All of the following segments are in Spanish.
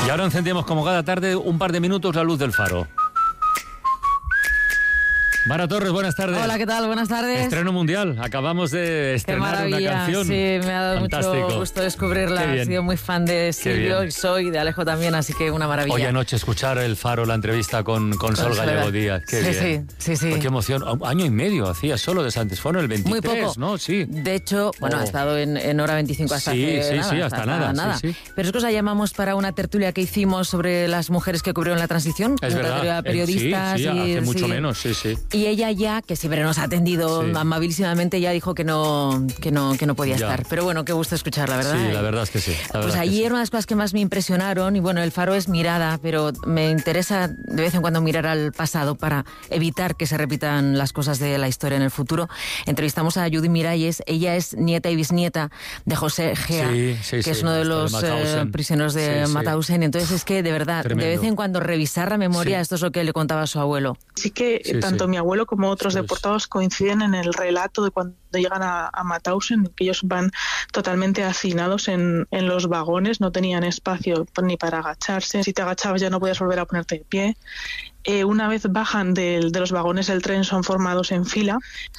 ahora encendemos como cada tarde un par de minutos la luz del faro. Mara Torres, buenas tardes. Hola, ¿qué tal? Buenas tardes. Estreno mundial. Acabamos de estrenar una canción. Sí, me ha dado mucho gusto descubrirla. He sido muy fan de Silvio y soy de Alejo también, así que una maravilla. Hoy anoche escuchar el faro, la entrevista con Sol Gallego Díaz. Qué bien. Sí. Qué emoción. Año y medio hacía solo de Santos. Fueron el 23, muy poco. ¿no? Sí. De hecho, ha estado en hora 25 hasta hasta nada. Sí. Pero es que os llamamos para una tertulia que hicimos sobre las mujeres que cubrieron la transición. Es verdad. Periodistas. Sí, hace mucho menos, sí. Y ella ya, que siempre nos ha atendido amabilísimamente, ya dijo que no podía estar. Pero bueno, qué gusto escucharla, ¿verdad? Sí, la verdad es que sí. Pues ayer una de las cosas que más me impresionaron, y bueno, el faro es mirada, pero me interesa de vez en cuando mirar al pasado para evitar que se repitan las cosas de la historia en el futuro. Entrevistamos a Judy Miralles. Ella es nieta y bisnieta de José Gea, que es uno de los prisioneros de Mauthausen. Entonces es que, de verdad, tremendo. De vez en cuando revisar la memoria, esto es lo que le contaba a su abuelo. Sí que tanto mi abuelo como otros deportados coinciden en el relato de cuando llegan a Mauthausen, que ellos van totalmente hacinados en los vagones, no tenían espacio ni para agacharse. Si te agachabas ya no podías volver a ponerte de pie. Una vez bajan de los vagones del tren, son formados en fila,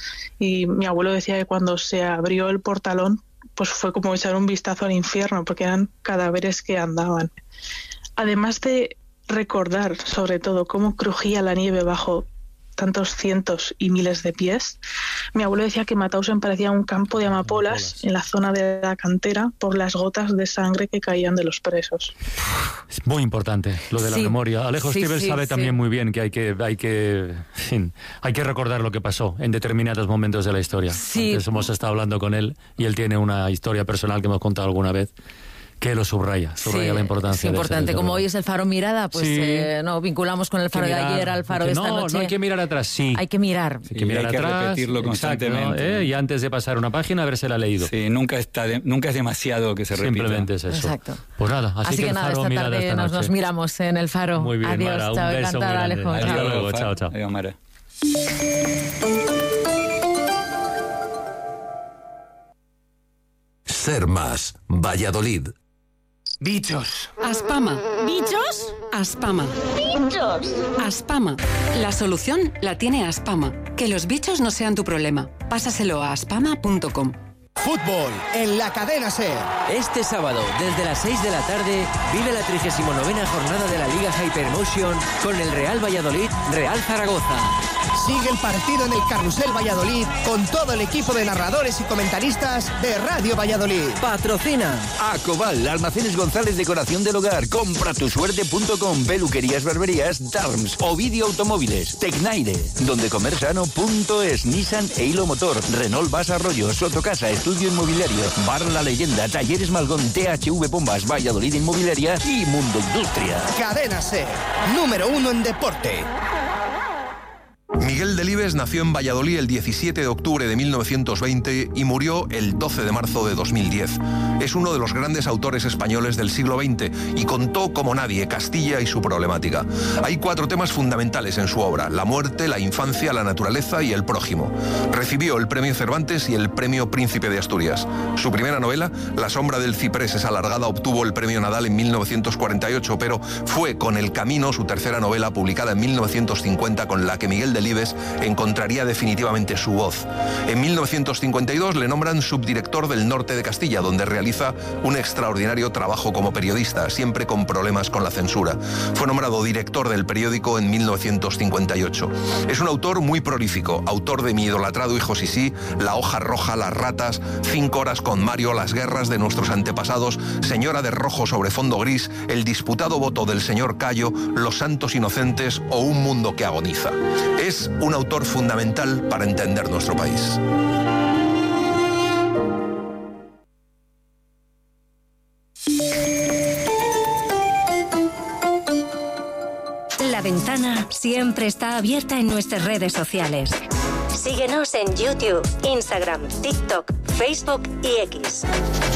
y mi abuelo decía que cuando se abrió el portalón, pues fue como echar un vistazo al infierno, porque eran cadáveres que andaban. Además de recordar, sobre todo, cómo crujía la nieve bajo tantos cientos y miles de pies, mi abuelo decía que Mauthausen parecía un campo de amapolas en la zona de la cantera por las gotas de sangre que caían de los presos. Es muy importante lo de la memoria. Alejo Stivel sabe también muy bien que hay que recordar lo que pasó en determinados momentos de la historia. Antes hemos estado hablando con él y él tiene una historia personal que hemos contado alguna vez, que lo subraya la importancia. Es importante. Como hoy es el faro mirada, pues vinculamos con el faro de ayer al faro de esta noche. No hay que mirar atrás, Hay que mirar. Hay que repetirlo constantemente. Y antes de pasar una página, habérsela leído. Sí, nunca es demasiado que se repita. Simplemente es eso. Exacto. Pues nada, así que el faro mirada esta noche. Nos miramos en el faro. Muy bien, adiós, Mara, chao, un beso encantada, muy grande. Alejo. Hasta luego, chao. Adiós, Mara. Ser Más, Valladolid. Bichos. Aspama. ¿Bichos? Aspama. ¡Bichos! Aspama. La solución la tiene Aspama. Que los bichos no sean tu problema. Pásaselo a aspama.com. Fútbol en la cadena SER. Este sábado, desde las 6 de la tarde, vive la 39ª jornada de la Liga Hypermotion con el Real Valladolid, Real Zaragoza. Sigue el partido en el Carrusel Valladolid con todo el equipo de narradores y comentaristas de Radio Valladolid. Patrocina Acobal, Almacenes González, Decoración del Hogar, compratusuerte.com, Peluquerías, Barberías, Darms, Ovidio Automóviles, Tecnaire, dondecomersano.es, Nissan e Hilo Motor, Renault Vas Arroyo, Sotocasa, Estudio Inmobiliario, Bar La Leyenda, Talleres Malgón, THV Bombas, Valladolid Inmobiliaria y Mundo Industria. Cadena SER, número 1 en deporte. Miguel Delibes nació en Valladolid el 17 de octubre de 1920 y murió el 12 de marzo de 2010. Es uno de los grandes autores españoles del siglo XX y contó como nadie Castilla y su problemática. Hay 4 temas fundamentales en su obra: la muerte, la infancia, la naturaleza y el prójimo. Recibió el premio Cervantes y el premio Príncipe de Asturias. Su primera novela, La sombra del ciprés es alargada, obtuvo el premio Nadal en 1948, pero fue con El camino, su tercera novela, publicada en 1950, con la que Miguel Delibes encontraría definitivamente su voz. En 1952 le nombran subdirector del Norte de Castilla, donde realiza un extraordinario trabajo como periodista, siempre con problemas con la censura. Fue nombrado director del periódico en 1958. Es un autor muy prolífico, autor de Mi idolatrado hijo Sisí, La hoja roja, Las ratas, 5 horas con Mario, Las guerras de nuestros antepasados, Señora de rojo sobre fondo gris, El disputado voto del señor Cayo, Los santos inocentes o Un mundo que agoniza. Es un autor fundamental para entender nuestro país. La ventana siempre está abierta en nuestras redes sociales. Síguenos en YouTube, Instagram, TikTok, Facebook y X.